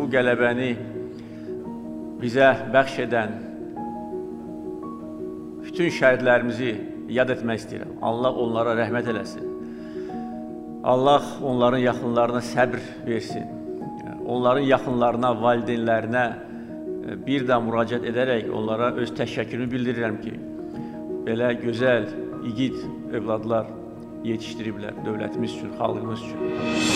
bu qələbəni bizə bəxş edən bütün şəhidlərimizi yad etmək istəyirəm. Allah onlara rəhmət eləsin. Allah onların yaxınlarına səbr versin. Onların yaxınlarına, valideynlərinə bir də müraciət edərək onlara öz təşəkkürümü bildirirəm ki, belə gözəl, igid övladlar yetişdiriblər dövlətimiz üçün, xalqımız üçün.